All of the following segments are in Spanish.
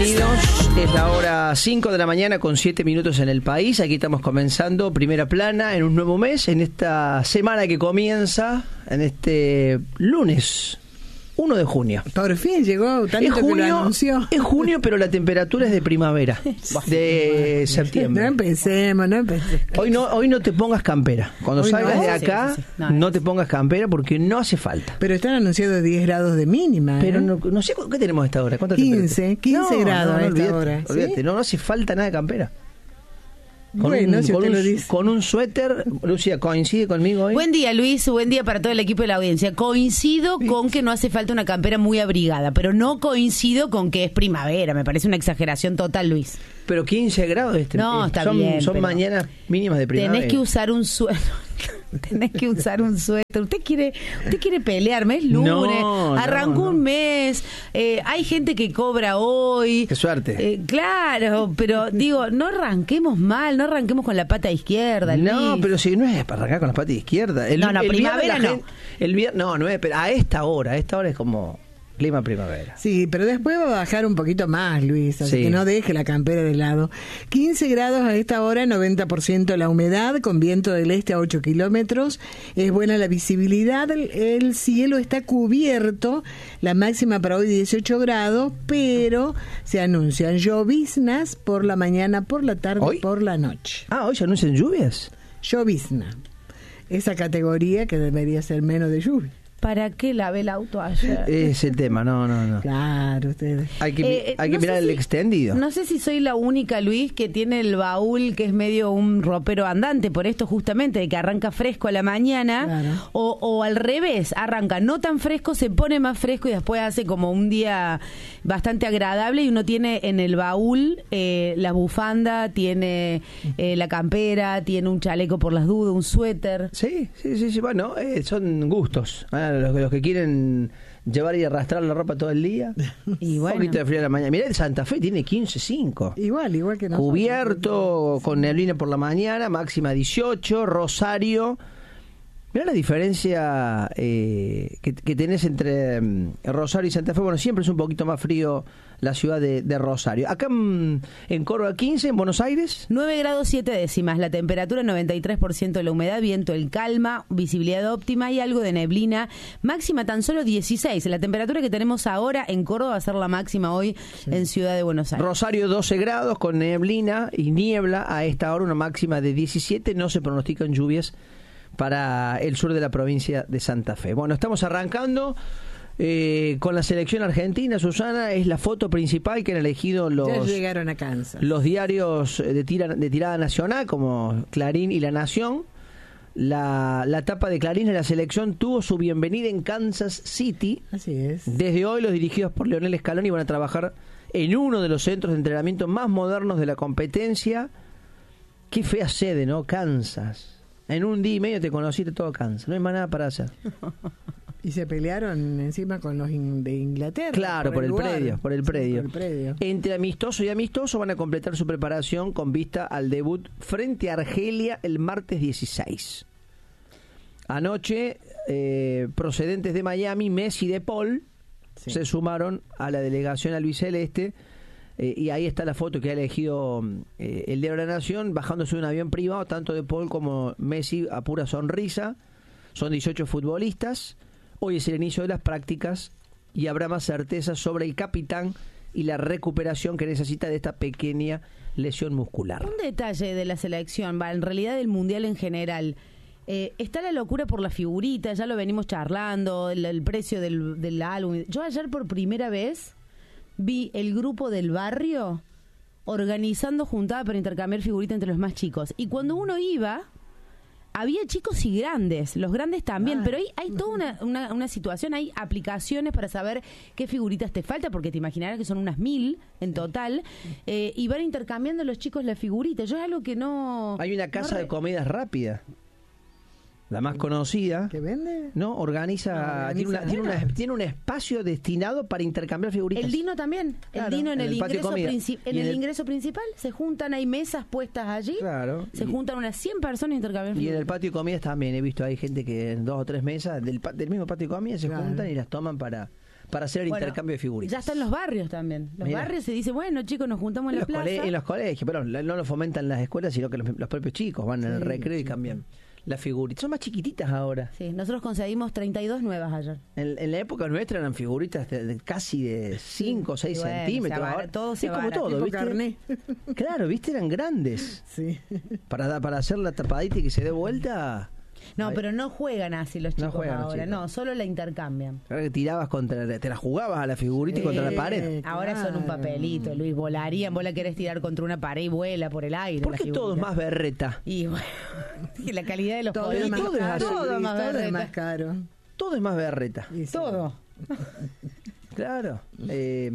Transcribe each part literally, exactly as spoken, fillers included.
bienvenidos. Es la hora cinco de la mañana con siete minutos en el país. Aquí estamos comenzando Primera Plana en un nuevo mes, en esta semana que comienza, en este lunes uno de junio. Por fin llegó, tanto es junio, que lo anunció. Es junio, pero la temperatura es de primavera, de septiembre. No empecemos, no empecemos. Hoy no, hoy no te pongas campera. Cuando Hoy salgas no. de acá, Sí, sí, sí. No, no no. te pongas campera porque no hace falta. Pero están anunciados diez grados de mínima. Pero ¿eh? no, no sé, ¿qué tenemos a esta hora? ¿Cuánta quince, temperatura? quince No, grados no, no, a esta olvídate, hora. ¿Sí? olvídate, no, no hace falta nada de campera. Con, Bueno, un, si con, usted un, lo dice. con un suéter. Lucia, ¿coincide conmigo hoy? Buen día, Luis. Buen día para todo el equipo de la audiencia. Coincido con que no hace falta una campera muy abrigada, pero no coincido con que es primavera. Me parece una exageración total, Luis. Pero quince grados este, No, está son, bien, son pero mañanas mínimas de primavera. Tenés que usar un suéter. Tenés que usar un suéter. Usted quiere, usted quiere pelearme, es lunes, No, arrancó no, no. un mes, eh, hay gente que cobra hoy. Qué suerte. Eh, claro, pero digo, no arranquemos mal, no arranquemos con la pata izquierda. No, Luis. pero si no es para arrancar con la pata izquierda. El, No, no, el viernes primavera la no. gente- el viernes, no, no es, pero a esta hora, a esta hora es como clima primavera. Sí, pero después va a bajar un poquito más, Luis, así Sí. que no deje la campera de lado. quince grados a esta hora, noventa por ciento la humedad, con viento del este a ocho kilómetros. Es buena la visibilidad, el, el cielo está cubierto, la máxima para hoy dieciocho grados, pero se anuncian lloviznas por la mañana, por la tarde, ¿Hoy? por la noche. Ah, hoy se anuncian lluvias. Llovizna, esa categoría que debería ser menos de lluvia. ¿Para qué lavé el auto ayer? Es el tema, no, no, no. Claro, ustedes. Hay que, Eh, hay que no mirar sé el si- extendido. No sé si soy la única, Luis, que tiene el baúl que es medio un ropero andante, por esto justamente, de que arranca fresco a la mañana, Claro. o, o al revés, arranca no tan fresco, se pone más fresco y después hace como un día bastante agradable y uno tiene en el baúl eh, la bufanda, tiene eh, la campera, tiene un chaleco por las dudas, un suéter. Sí, sí, sí, sí. Bueno, eh, son gustos. Ah, los, los que quieren llevar y arrastrar la ropa todo el día. Y Un bueno, poquito de frío a la mañana. Mirá, el Santa Fe tiene quince cinco. Igual, igual que nosotros. Cubierto, con neblina por la mañana, máxima dieciocho, Rosario. Mirá la diferencia eh, que, que tenés entre mm, Rosario y Santa Fe. Bueno, siempre es un poquito más frío la ciudad de, de Rosario. Acá mm, en Córdoba quince, en Buenos Aires. nueve grados siete décimas, la temperatura noventa y tres por ciento de la humedad, viento en calma, visibilidad óptima y algo de neblina, máxima tan solo dieciséis. La temperatura que tenemos ahora en Córdoba va a ser la máxima hoy en Ciudad de Buenos Aires. Rosario doce grados con neblina y niebla a esta hora, una máxima de diecisiete. No se pronostican lluvias para el sur de la provincia de Santa Fe. Bueno, estamos arrancando eh, con la selección argentina. Susana, es la foto principal que han elegido Ya los, llegaron a Kansas. los diarios de, tira, de tirada nacional como Clarín y La Nación. La, la tapa de Clarín de la selección tuvo su bienvenida en Kansas City. Así es. Desde hoy los dirigidos por Leonel Scaloni van a trabajar en uno de los centros de entrenamiento más modernos de la competencia. Qué fea sede, ¿no? Kansas. En un día y medio te conociste todo Kansas. No hay más nada para hacer. Y se pelearon encima con los in- de Inglaterra. Claro, por el lugar. predio, por el Sí, predio. por el predio. Entre amistoso y amistoso van a completar su preparación con vista al debut frente a Argelia el martes dieciséis. Anoche, eh, procedentes de Miami, Messi y De Paul Sí. se sumaron a la delegación albiceleste. Eh, y ahí está la foto que ha elegido eh, el de la Nación, bajándose de un avión privado, tanto De Paul como Messi a pura sonrisa. Son dieciocho futbolistas. Hoy es el inicio de las prácticas y habrá más certeza sobre el capitán y la recuperación que necesita de esta pequeña lesión muscular. Un detalle de la selección, va, en realidad del Mundial en general. Eh, está la locura por la figurita, ya lo venimos charlando, el, el precio del, del álbum. Yo ayer por primera vez vi el grupo del barrio organizando juntada para intercambiar figuritas entre los más chicos. Y cuando uno iba, había chicos y grandes, los grandes también, Ah. pero hay, hay toda una, una, una situación, hay aplicaciones para saber qué figuritas te falta, porque te imaginarás que son unas mil en total, eh, y van intercambiando los chicos las figuritas. Yo es algo que no... Hay una casa no re- de comidas rápidas, la más conocida. ¿Qué vende? No, organiza, No, organiza. tiene, una- tiene, una- tiene un espacio destinado para intercambiar figuritas. El Dino también, Claro, el Dino en, en el, el patio ingreso comida. princi- en Y en el el- ingreso principal se juntan, hay mesas puestas allí, Claro. se Y- juntan unas cien personas a intercambiar Y en el figuritas. patio de comidas también he visto, hay gente que en dos o tres mesas del, pa- del mismo patio de comidas se Claro. juntan y las toman para, para hacer el Bueno, intercambio de figuritas. Ya está en los barrios también. Los Mirá. barrios se dice, bueno, chicos, nos juntamos en, En la los, plaza. cole- en los colegios, pero no lo fomentan las escuelas, sino que los, los propios chicos van en el Sí, recreo y sí. cambian las figuritas. Son más chiquititas ahora. Sí, nosotros conseguimos treinta y dos nuevas ayer. En, en la época nuestra eran figuritas de, de casi de cinco o seis Y bueno, centímetros. se abara- Ahora, todo se es como abara, todo, tipo ¿viste? carné. Claro, ¿viste? Eran grandes. Sí. Para, para hacer la tapadita y que se dé vuelta. No, Ay. pero no juegan así los No chicos juegan los ahora. chicos. No, solo la intercambian. Ahora que tirabas contra, te la jugabas a la figurita y contra la pared. Ahora son un Claro. papelito, Luis. Volarían, vos la querés tirar contra una pared y vuela por el aire. ¿Por la qué todo es figurita. más berreta? Y bueno, y la calidad de los Todo pollitos. es más todo es caro. así, todo Luis, más todo es berreta. más caro. Todo es más berreta. Y sí. Todo. Claro. Eh,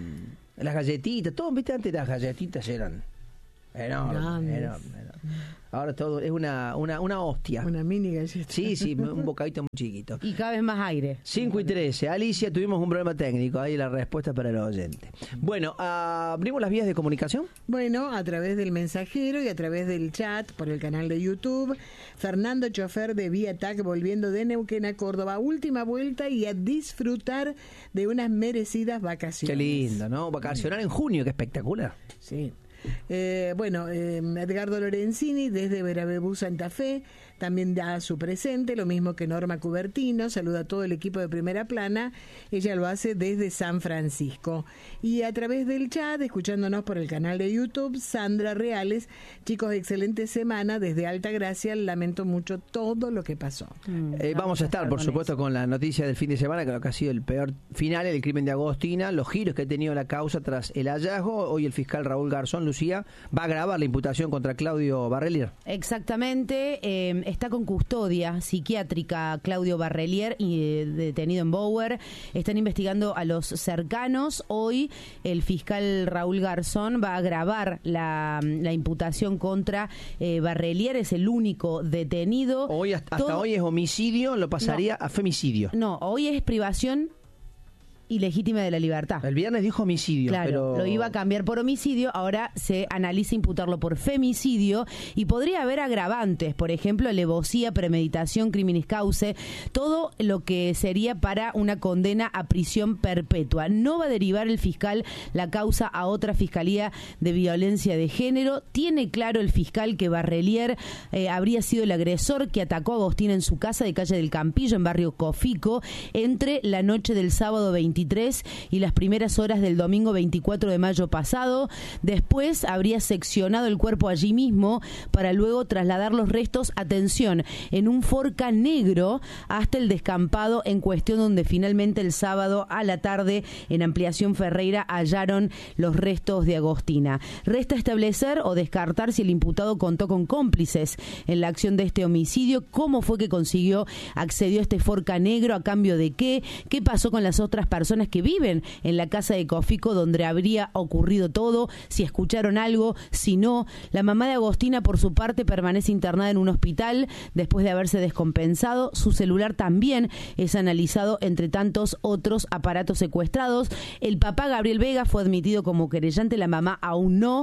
las galletitas, todo, viste, antes las galletitas eran enormes, Grandes. enormes, enormes. Ahora todo es una, una, una hostia. Una mini galleta. Sí, sí, un bocadito muy chiquito. Y cada vez más aire. cinco y trece. Alicia, tuvimos un problema técnico. Ahí la respuesta para el oyente. Bueno, ¿abrimos las vías de comunicación? Bueno, a través del mensajero y a través del chat por el canal de YouTube. Fernando, chofer de Viatac, volviendo de Neuquén a Córdoba. Última vuelta y a disfrutar de unas merecidas vacaciones. Qué lindo, ¿no? Vacacionar en junio, qué espectacular. Sí. Eh, bueno, eh, Edgardo Lorenzini desde Verabebú, Santa Fe, también da su presente, lo mismo que Norma Cubertino, saluda a todo el equipo de Primera Plana, ella lo hace desde San Francisco. Y a través del chat, escuchándonos por el canal de YouTube, Sandra Reales, chicos, excelente semana, desde Altagracia, lamento mucho todo lo que pasó. Mm, Eh, vamos a estar, por con supuesto, eso. con la noticia del fin de semana, que lo que ha sido el peor final, el crimen de Agostina, los giros que ha tenido la causa tras el hallazgo. Hoy el fiscal Raúl Garzón, Lucía, va a grabar la imputación contra Claudio Barrelier. Exactamente, eh, está con custodia psiquiátrica Claudio Barrelier, y, eh, detenido en Bower. Están investigando a los cercanos. Hoy el fiscal Raúl Garzón va a grabar la, la imputación contra eh, Barrelier, es el único detenido. Hoy hasta, hasta Todo- hoy es homicidio, lo pasaría a femicidio. No, hoy es privación ilegítima de la libertad. El viernes dijo homicidio, Claro, pero lo iba a cambiar por homicidio, ahora se analiza imputarlo por femicidio y podría haber agravantes, por ejemplo, alevosía, premeditación, criminis causa, todo lo que sería para una condena a prisión perpetua. No va a derivar el fiscal la causa a otra fiscalía de violencia de género. Tiene claro el fiscal que Barrelier eh, habría sido el agresor que atacó a Agostina en su casa de calle del Campillo, en barrio Cofico, entre la noche del sábado veintitrés y las primeras horas del domingo veinticuatro de mayo pasado. Después habría seccionado el cuerpo allí mismo para luego trasladar los restos, atención, en un Forca negro hasta el descampado en cuestión, donde finalmente el sábado a la tarde en Ampliación Ferreira hallaron los restos de Agostina. Resta establecer o descartar si el imputado contó con cómplices en la acción de este homicidio, cómo fue que consiguió, accedió a este Forca negro, a cambio de qué, qué pasó con las otras personas que viven en la casa de Cofico donde habría ocurrido todo, si escucharon algo, si no. La mamá de Agostina, por su parte, permanece internada en un hospital después de haberse descompensado. Su celular también es analizado entre tantos otros aparatos secuestrados. El papá, Gabriel Vega, fue admitido como querellante, la mamá aún no.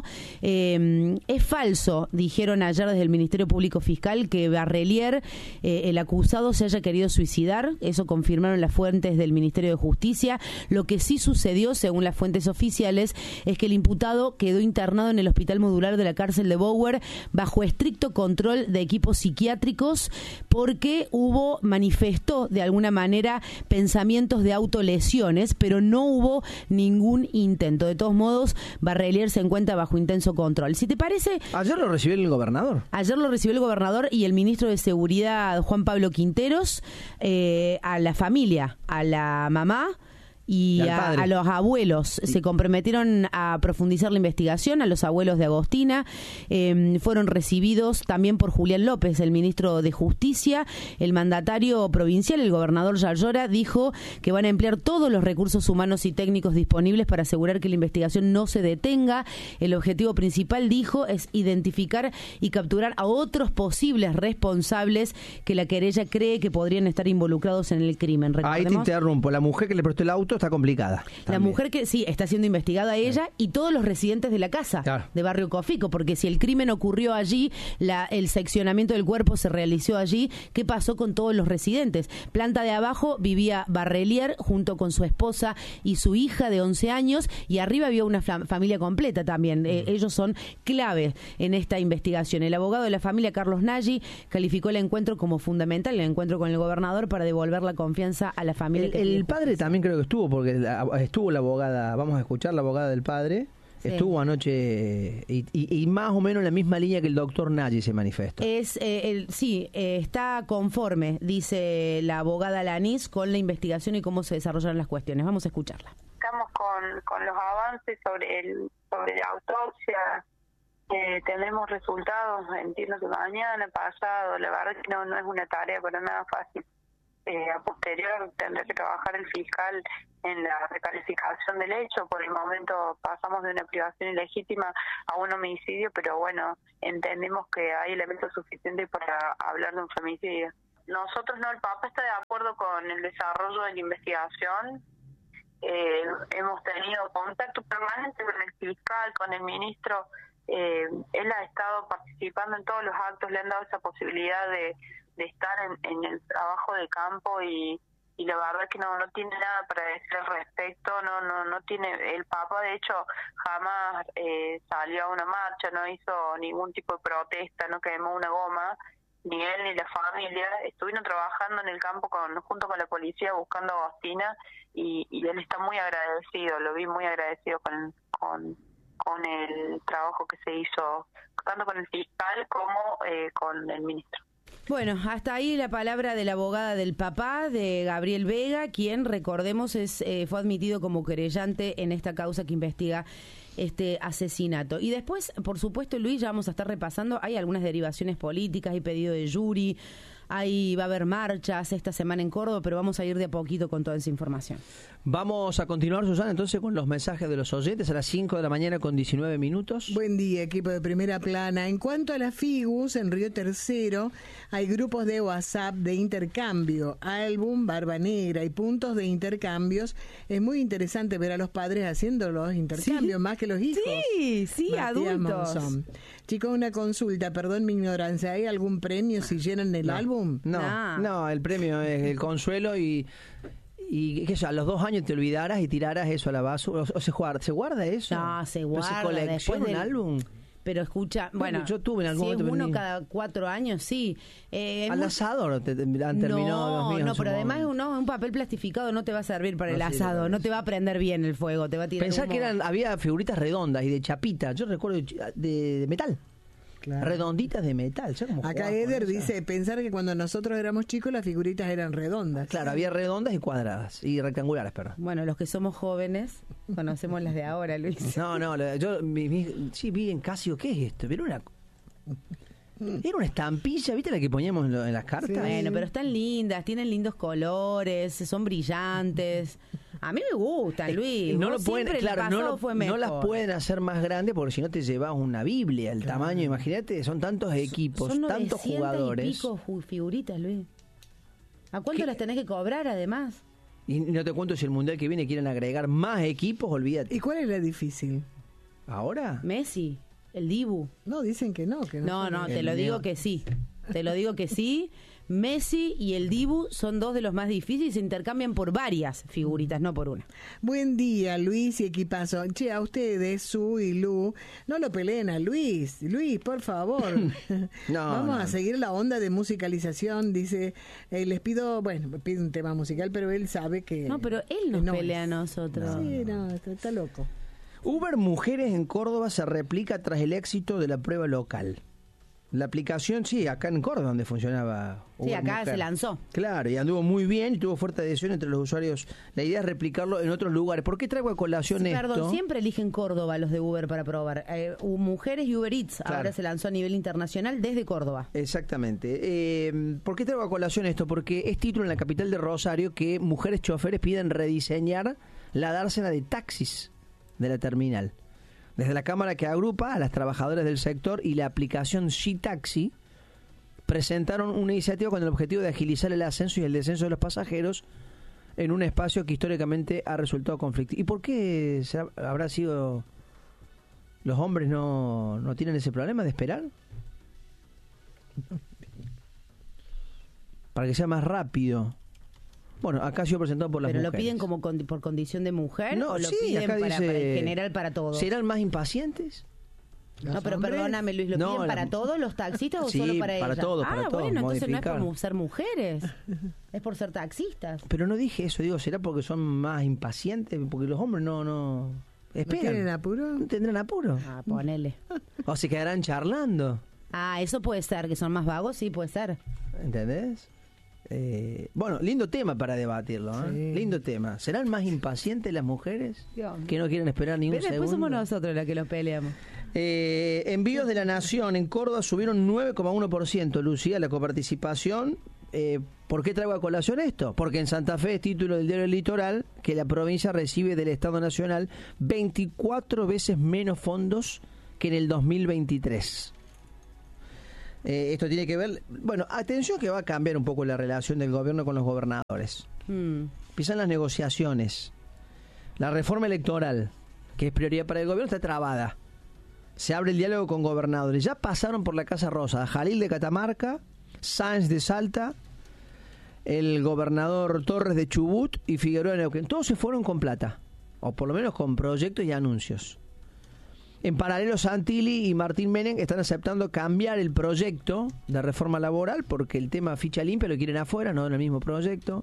Eh, es falso, dijeron ayer desde el Ministerio Público Fiscal, que Barrelier, eh, el acusado, se haya querido suicidar. Eso confirmaron las fuentes del Ministerio de Justicia. Lo que sí sucedió, según las fuentes oficiales, es que el imputado quedó internado en el Hospital Modular de la cárcel de Bower bajo estricto control de equipos psiquiátricos, porque hubo, manifestó de alguna manera pensamientos de autolesiones, pero no hubo ningún intento. De todos modos, Barrelier se encuentra bajo intenso control. Si te parece, ayer lo recibió el gobernador. ayer lo recibió el gobernador y el ministro de Seguridad, Juan Pablo Quinteros, eh, a la familia, a la mamá y, Y al a, padre. a los abuelos. Se comprometieron a profundizar la investigación, a los abuelos de Agostina. Eh, fueron recibidos también por Julián López, el ministro de Justicia. El mandatario provincial, el gobernador Yayora, dijo que van a emplear todos los recursos humanos y técnicos disponibles para asegurar que la investigación no se detenga. El objetivo principal, dijo, es identificar y capturar a otros posibles responsables que la querella cree que podrían estar involucrados en el crimen. Ahí te Recordemos- interrumpo. La mujer que le prestó el auto foto está complicada. La también. mujer que sí, está siendo investigada ella y todos los residentes de la casa Claro. de Barrio Cofico, porque si el crimen ocurrió allí, la, el seccionamiento del cuerpo se realizó allí, ¿qué pasó con todos los residentes? Planta de abajo vivía Barrelier junto con su esposa y su hija de once años, y arriba había una fam- familia completa también. Mm. Eh, ellos son clave en esta investigación. El abogado de la familia, Carlos Nagy, calificó el encuentro como fundamental, el encuentro con el gobernador, para devolver la confianza a la familia. El, que el padre también creo que estuvo, porque la- estuvo la abogada, vamos a escuchar la abogada del padre, Sí. estuvo anoche y, y, y más o menos en la misma línea que el doctor Nagy se manifestó. Es eh, el, sí, eh, está conforme, dice la abogada Lanís, con la investigación y cómo se desarrollaron las cuestiones. Vamos a escucharla. Estamos con, con los avances sobre el sobre la autopsia. Eh, tenemos resultados, entiendo que mañana, pasado. La verdad que no, no es una tarea para nada fácil. Eh, a posterior tendrá que trabajar el fiscal en la recalificación del hecho. Por el momento pasamos de una privación ilegítima a un homicidio, pero bueno, entendemos que hay elementos suficientes para hablar de un femicidio. Nosotros no, el Papa está de acuerdo con el desarrollo de la investigación. Eh, hemos tenido contacto permanente con el fiscal, con el ministro. Eh, él ha estado participando en todos los actos, le han dado esa posibilidad de, de estar en, en el trabajo de campo y, y la verdad que no no tiene nada para decir al respecto. No no no tiene, el Papa de hecho jamás eh, salió a una marcha, no hizo ningún tipo de protesta, no quemó una goma, ni él ni la familia. Estuvieron trabajando en el campo con junto con la policía buscando a Agostina y, y él está muy agradecido, lo vi muy agradecido con con con el trabajo que se hizo tanto con el fiscal como eh, con el ministro. Bueno, hasta ahí la palabra de la abogada del papá, de Gabriel Vega, quien, recordemos, es eh, fue admitido como querellante en esta causa que investiga este asesinato. Y después, por supuesto, Luis, ya vamos a estar repasando, hay algunas derivaciones políticas, hay pedido de jury, hay, va a haber marchas esta semana en Córdoba, pero vamos a ir de a poquito con toda esa información. Vamos a continuar, Susana, entonces con los mensajes de los oyentes a las cinco de la mañana con diecinueve minutos. Buen día, equipo de Primera Plana. En cuanto a las FIGUS, en Río Tercero hay grupos de WhatsApp de intercambio, álbum, barba negra y puntos de intercambios. Es muy interesante ver a los padres haciendo los intercambios, ¿Sí? más que los hijos. Sí, sí, Matías adultos. Monzón. Chicos, una consulta, perdón mi ignorancia, ¿hay algún premio si llenan el No. álbum? No, No. no, el premio es el consuelo y y que a los dos años te olvidaras y tiraras eso a la basura. O, o se guarda, ¿se guarda eso? No, se ¿Pero guarda se después colecciona del un álbum? Pero escucha, Bueno, bueno, yo tuve en algún si es momento, uno pero ni- cada cuatro años, sí. Eh, en Al mu- asador te, te- han terminado no, los míos. no, en su pero además momento. uno, un papel plastificado no te va a servir para No el sirve asado, para no eso. te va a prender bien el fuego, te va a tirar Pensá humo. que eran, había figuritas redondas y de chapita. Yo recuerdo de, de- de metal. Claro. Redonditas de metal. ¿Sabes cómo Acá jugaba con Eder eso? dice, pensar que cuando nosotros éramos chicos las figuritas eran redondas. Claro, había redondas y cuadradas. Y rectangulares, perdón. Bueno, los que somos jóvenes conocemos las de ahora, Luis. No, no, lo- yo mi, mi- sí vi en Casio, ¿qué es esto? Era una era una estampilla, ¿viste la que poníamos en, lo- en las cartas? Sí. Bueno, pero están lindas, tienen lindos colores, son brillantes. A mí me gustan, Luis. Eh, no Vos lo pueden, siempre el claro, no, pasado lo- fue no mejor. las pueden hacer más grandes porque si no te llevas una Biblia, el tamaño, imagínate, son tantos equipos, Son tantos novecientas jugadores. y pico ju- figuritas, Luis. ¿A cuánto ¿Qué? las tenés que cobrar, además? Y no te cuento si el mundial que viene quieren agregar más equipos, olvídate. ¿Y cuál es la difícil? ¿Ahora? Messi, el Dibu. No, dicen que no. Que No, son- no, te El lo digo Neo. que sí. Te lo digo que sí. Messi y el Dibu son dos de los más difíciles y se intercambian por varias figuritas, no por una. Buen día, Luis y equipazo. Che, a ustedes, Su y Lu, no lo peleen a Luis. Luis, por favor. Vamos no. a seguir la onda de musicalización. Dice, eh, les pido, bueno, me pide un tema musical, pero él sabe que... No, pero él nos no pelea a es. nosotros. Sí, no, está, está loco. Uber Mujeres en Córdoba se replica tras el éxito de la prueba local. La aplicación, sí, acá en Córdoba donde funcionaba Sí, Uber acá Mujer. se lanzó. Claro, y anduvo muy bien y tuvo fuerte adhesión entre los usuarios. La idea es replicarlo en otros lugares. ¿Por qué traigo a colación Sí, esto? perdón, siempre eligen Córdoba los de Uber para probar. Eh, u- Mujeres y Uber Eats Claro. ahora se lanzó a nivel internacional desde Córdoba. Exactamente. Eh, ¿Por qué traigo a colación esto? Porque es título en la capital de Rosario que mujeres choferes piden rediseñar la dársena de taxis de la terminal. Desde la Cámara que agrupa a las trabajadoras del sector y la aplicación She-Taxi presentaron una iniciativa con el objetivo de agilizar el ascenso y el descenso de los pasajeros en un espacio que históricamente ha resultado conflictivo. ¿Y por qué se ha- habrá sido... los hombres no, no tienen ese problema de esperar? Para que sea más rápido. Bueno, acá ha sido presentado por las ¿Pero mujeres. lo piden como con- por condición de mujer No, o lo sí, piden acá para, dice- para en general para todos? ¿Serán más impacientes? No, pero hombres? perdóname, Luis, ¿lo No, piden la- para todos los taxistas o Sí, solo para para ellas? todos, ah, para todos, bueno, entonces no es modificar. por mu- ser mujeres, es por ser taxistas. Pero no dije eso, digo, ¿será porque son más impacientes? Porque los hombres no... no ¿No esperan. tienen apuro? ¿No tendrán apuro? Ah, ponele. O se quedarán charlando. Ah, eso puede ser, que son más vagos, sí, puede ser. ¿Entendés? Eh, bueno, lindo tema para debatirlo, ¿eh? Sí. Lindo tema. ¿Serán más impacientes las mujeres que no quieren esperar ni un Pero después segundo? somos nosotros las que los peleamos. Eh, envíos de la Nación en Córdoba subieron nueve coma uno por ciento, Lucía, la coparticipación. Eh, ¿Por qué traigo a colación esto? Porque en Santa Fe es título del diario El Litoral que la provincia recibe del Estado Nacional veinticuatro veces menos fondos que en el dos mil veintitrés. Eh, esto tiene que ver... Bueno, atención que va a cambiar un poco la relación del gobierno con los gobernadores. Mm. Empiezan las negociaciones. La reforma electoral, que es prioridad para el gobierno, está trabada. Se abre el diálogo con gobernadores. Ya pasaron por la Casa Rosa Jalil de Catamarca, Sáenz de Salta, el gobernador Torres de Chubut y Figueroa de Neuquén. Todos se fueron con plata, o por lo menos con proyectos y anuncios. En paralelo, Santilli y Martín Menem están aceptando cambiar el proyecto de reforma laboral porque el tema ficha limpia lo quieren afuera, no en el mismo proyecto.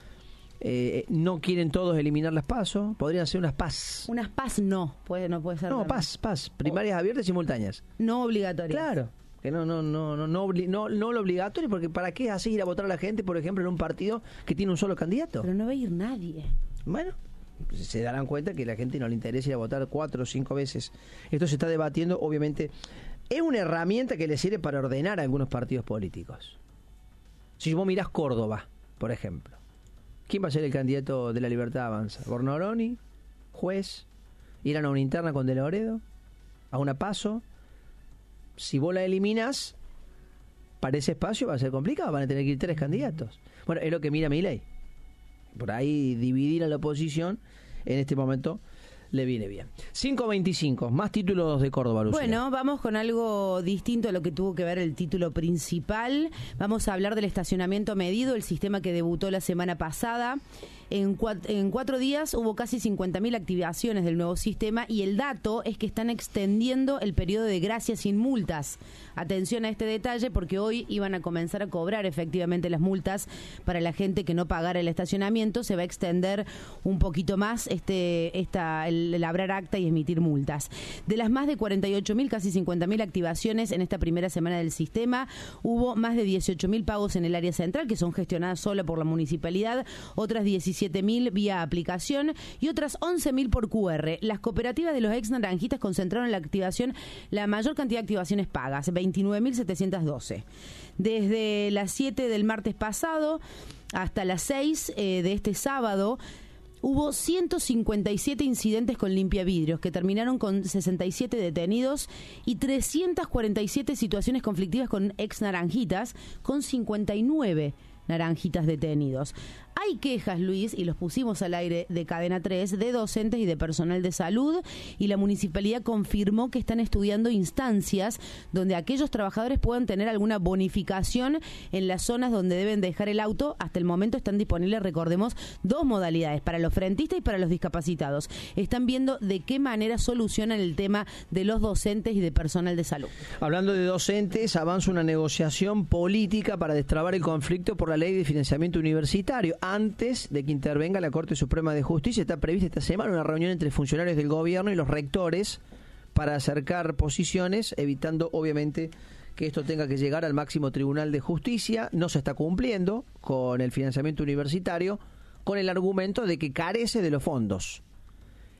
Eh, no quieren todos eliminar las PASO, podrían ser unas PAS. Unas PAS no, puede, no puede ser. No, también. PAS, PAS, primarias abiertas y simultáneas. No obligatorias. Claro, que no no no no no, obli- no, no lo obligatorio, porque ¿para qué hacer ir a votar a la gente, por ejemplo, en un partido que tiene un solo candidato? Pero no va a ir nadie. Bueno, se darán cuenta que a la gente no le interesa ir a votar cuatro o cinco veces. Esto se está debatiendo, obviamente. Es una herramienta que le sirve para ordenar a algunos partidos políticos. Si vos mirás Córdoba, por ejemplo, ¿quién va a ser el candidato de la Libertad Avanza? ¿Bornoroni? ¿Juez? ¿Irán a una interna con De Loredo? ¿A una PASO? Si vos la eliminás, para ese espacio va a ser complicado, van a tener que ir tres candidatos. Bueno, es lo que mira Milei. Por ahí dividir a la oposición en este momento le viene bien. cinco veinticinco, más títulos de Córdoba, Lucía. Bueno, vamos con algo distinto a lo que tuvo que ver el título principal. Vamos a hablar del estacionamiento medido, el sistema que debutó la semana pasada. En, cuat- en cuatro días hubo casi cincuenta mil activaciones del nuevo sistema y el dato es que están extendiendo el periodo de gracia sin multas. Atención a este detalle porque hoy iban a comenzar a cobrar efectivamente las multas para la gente que no pagara el estacionamiento. Se va a extender un poquito más este esta el labrar acta y emitir multas. De las más de cuarenta y ocho mil, casi cincuenta mil activaciones en esta primera semana del sistema, hubo más de dieciocho mil pagos en el área central que son gestionadas solo por la municipalidad, otras diecisiete mil vía aplicación y otras once mil por Q R. Las cooperativas de los ex naranjitas concentraron en la activación la mayor cantidad de activaciones pagas, veintinueve mil setecientos doce. Desde las siete del martes pasado hasta las seis eh, de este sábado, hubo ciento cincuenta y siete incidentes con limpiavidrios que terminaron con sesenta y siete detenidos y trescientas cuarenta y siete situaciones conflictivas con ex naranjitas, con cincuenta y nueve naranjitas detenidos. Hay quejas, Luis, y los pusimos al aire de Cadena tres, de docentes y de personal de salud, y la municipalidad confirmó que están estudiando instancias donde aquellos trabajadores puedan tener alguna bonificación en las zonas donde deben dejar el auto. Hasta el momento están disponibles, recordemos, dos modalidades, para los frentistas y para los discapacitados. Están viendo de qué manera solucionan el tema de los docentes y de personal de salud. Hablando de docentes, avanza una negociación política para destrabar el conflicto por la ley de financiamiento universitario. Antes de que intervenga la Corte Suprema de Justicia, está prevista esta semana una reunión entre funcionarios del gobierno y los rectores para acercar posiciones, evitando obviamente que esto tenga que llegar al máximo tribunal de justicia. No se está cumpliendo con el financiamiento universitario con el argumento de que carece de los fondos.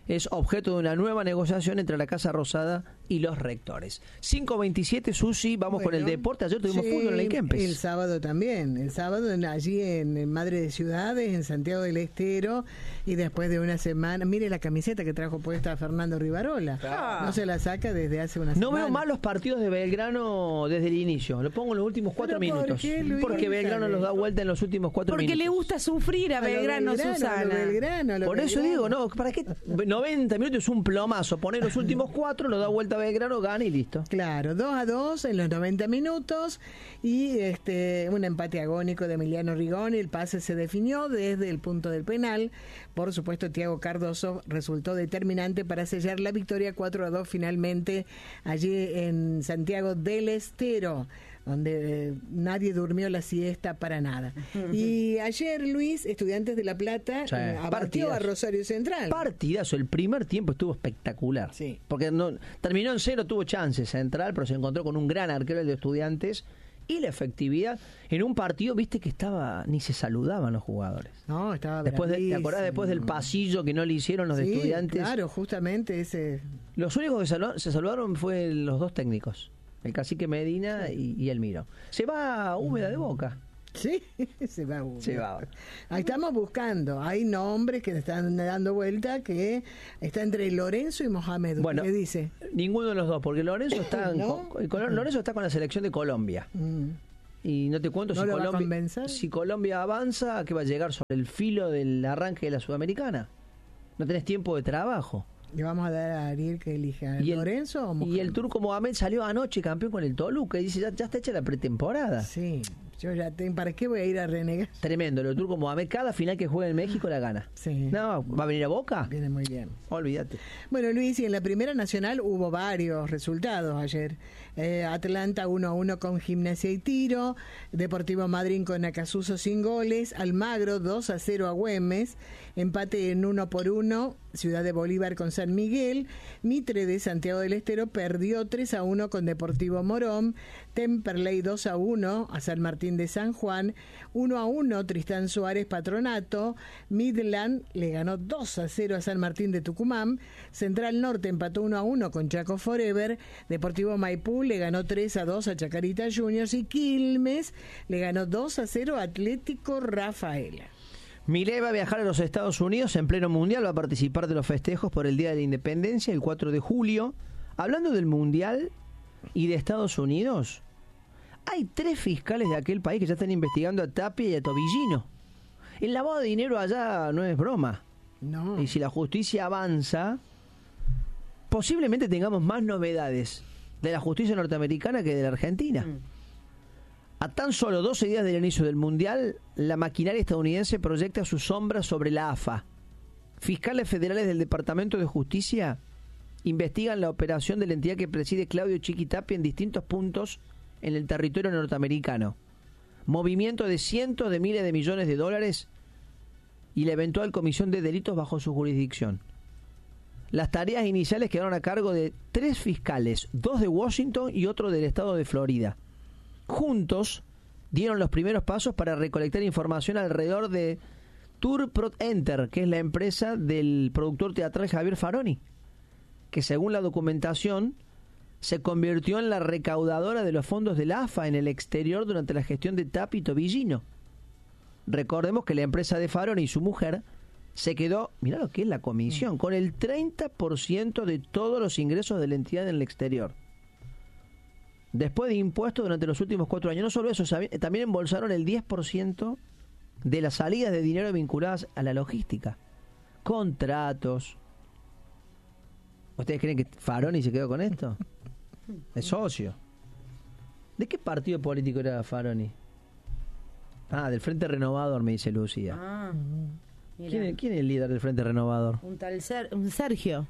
es objeto de una nueva negociación entre la Casa Rosada y los rectores. cinco veintisiete, Susi, vamos bueno, con el deporte. Ayer tuvimos sí, fútbol en el Kempes. El sábado también. El sábado en, allí en, en Madre de Ciudades, en Santiago del Estero, y después de una semana... Mire la camiseta que trajo puesta Fernando Rivarola. Claro. No se la saca desde hace una semana. No veo mal los partidos de Belgrano desde el inicio. Lo pongo en los últimos cuatro ¿Pero minutos. por qué, Luis? Porque Belgrano los da vuelta en los últimos cuatro Porque minutos. le gusta sufrir a, a Belgrano, Belgrano, Susana. Belgrano, Por eso Belgrano. digo, no, ¿para qué? noventa minutos es un plomazo. Poner los últimos cuatro, lo da vuelta a Belgrano, gana y listo. Claro, dos a dos en los noventa minutos y este un empate agónico de Emiliano Rigoni. El pase se definió desde el punto del penal. Por supuesto, Thiago Cardoso resultó determinante para sellar la victoria cuatro a dos finalmente allí en Santiago del Estero, donde eh, nadie durmió la siesta para nada. Y ayer, Luis, Estudiantes de La Plata Sí, eh, abatió partidazo. a Rosario Central. Partidazo, el primer tiempo estuvo espectacular. Sí. Porque no, terminó en cero, tuvo chance Central, pero se encontró con un gran arquero, el de Estudiantes, y la efectividad en un partido, viste que estaba, ni se saludaban los jugadores. No, estaba Después de, ¿te bravísimo. acordás después del pasillo que no le hicieron los de Sí, Estudiantes? claro, justamente ese... Los únicos que saludaron, se saludaron fue los dos técnicos, el cacique Medina y, y Elmiro. Se va húmeda de boca. Sí, se va uno. Se va. Ahí estamos buscando. Hay nombres que están dando vuelta que está entre Lorenzo y Mohamed. Bueno, ¿Qué dice? Ninguno de los dos, porque Lorenzo está, en, ¿No? con, con- Lorenzo está con la selección de Colombia. Mm. Y no te cuento ¿No si, lo va a Colombia, convencer? si Colombia avanza, que va a llegar sobre el filo del arranque de la Sudamericana. No tenés tiempo de trabajo. ¿Le vamos a dar a Ariel que elija Y el, Lorenzo o Mohamed? y el turco Mohamed salió anoche campeón con el Toluca y dice, ya, ya está hecha la pretemporada. Sí, yo ya tengo... ¿Para qué voy a ir a renegar? Tremendo, lo del turco Mohamed, cada final que juega en México la gana. Sí. No, ¿va a venir a Boca? Viene muy bien. Olvídate. Bueno, Luis, y en la Primera Nacional hubo varios resultados ayer. Eh, Atlanta uno a uno con Gimnasia y Tiro, Deportivo Madryn con Acasuso sin goles, Almagro dos a cero a Güemes, empate en uno por uno, Ciudad de Bolívar con San Miguel, Mitre de Santiago del Estero perdió tres a uno con Deportivo Morón, Temperley dos a uno a San Martín de San Juan, uno a uno Tristán Suárez Patronato, Midland le ganó dos a cero a San Martín de Tucumán, Central Norte empató uno a uno con Chaco Forever, Deportivo Maipú le ganó tres a dos a Chacarita Juniors y Quilmes le ganó dos a cero a Atlético Rafaela. Milei va a viajar a los Estados Unidos en pleno mundial, va a participar de los festejos por el Día de la Independencia el cuatro de julio. Hablando del mundial y de Estados Unidos, hay tres fiscales de aquel país que ya están investigando a Tapia y a Tobillino. El lavado de dinero allá no es broma. No. Y si la justicia avanza, posiblemente tengamos más novedades de la justicia norteamericana que de la Argentina. Mm. A tan solo doce días del inicio del Mundial, la maquinaria estadounidense proyecta su sombra sobre la A F A. Fiscales federales del Departamento de Justicia investigan la operación de la entidad que preside Claudio Chiqui Tapia en distintos puntos en el territorio norteamericano. Movimiento de cientos de miles de millones de dólares y la eventual comisión de delitos bajo su jurisdicción. Las tareas iniciales quedaron a cargo de tres fiscales, dos de Washington y otro del estado de Florida. Juntos dieron los primeros pasos para recolectar información alrededor de Tour Pro Enter, que es la empresa del productor teatral Javier Faroni, que según la documentación se convirtió en la recaudadora de los fondos del A F A en el exterior durante la gestión de Tapia y Tobillino. Recordemos que la empresa de Faroni y su mujer se quedó, mirá lo que es la comisión, con el treinta por ciento de todos los ingresos de la entidad en el exterior. Después de impuestos durante los últimos cuatro años. No solo eso, también embolsaron el diez por ciento de las salidas de dinero vinculadas a la logística. Contratos. ¿Ustedes creen que Faroni se quedó con esto? Es socio. ¿De qué partido político era Faroni? Ah, del Frente Renovador, me dice Lucía. Ah, ¿Quién es, ¿Quién es el líder del Frente Renovador? Un tal Ser, un Sergio.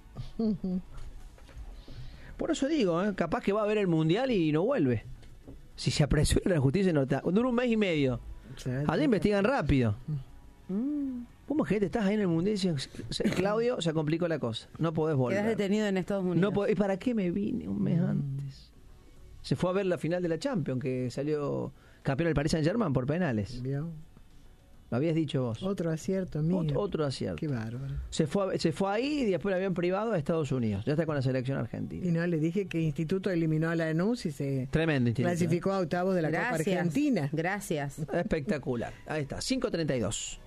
Por eso digo, ¿eh? Capaz que va a ver el Mundial y no vuelve. Si se apresura la justicia, no está. Dura un mes y medio. Allá investigan rápido. Mm. ¿Cómo es que te estás ahí en el Mundial y dices, Claudio, se complicó la cosa? No podés volver. Quedás detenido en Estados Unidos. No podés, ¿y para qué me vine un mes mm. antes? Se fue a ver la final de la Champions, que salió campeón del Paris Saint-Germain por penales. Bien. Lo habías dicho vos. Otro acierto mío. Ot- otro acierto. Qué bárbaro. Se fue, se fue ahí y después el avión privado a Estados Unidos. Ya está con la selección argentina. Y no, le dije que Instituto eliminó a Lanús y se Tremendo instituto, clasificó a octavos de la Copa Gracias. Argentina. Gracias. Espectacular. Ahí está, cinco treinta y dos.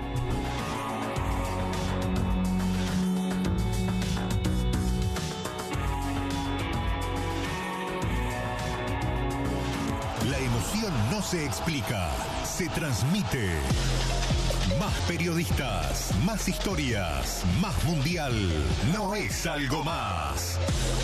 La emoción no se explica, se transmite. Más periodistas, más historias, más mundial. No es algo más.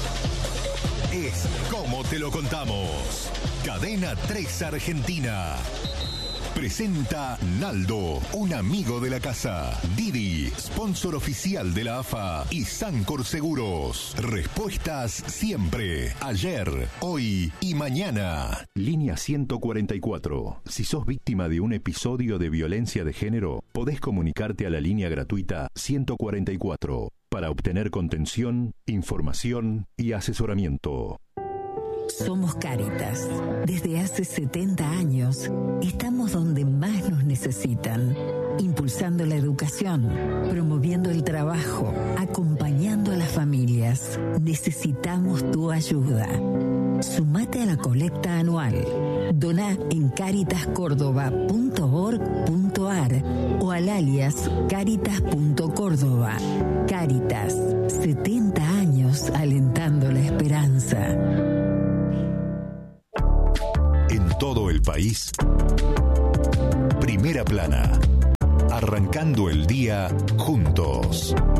Es como te lo contamos. Cadena tres Argentina. Presenta Naldo, un amigo de la casa. Didi, sponsor oficial de la A F A. Y Sancor Seguros. Respuestas siempre. Ayer, hoy y mañana. Línea ciento cuarenta y cuatro. Si sos víctima de un episodio de violencia de género, podés comunicarte a la línea gratuita ciento cuarenta y cuatro para obtener contención, información y asesoramiento. Somos Cáritas. Desde hace setenta años estamos donde más nos necesitan, impulsando la educación, promoviendo el trabajo, acompañando a las familias. Necesitamos tu ayuda. Sumate a la colecta anual. Doná en caritas córdoba punto org punto ar o al alias caritas punto córdoba. Cáritas, setenta años alentando la esperanza. En todo el país, Primera Plana, arrancando el día juntos.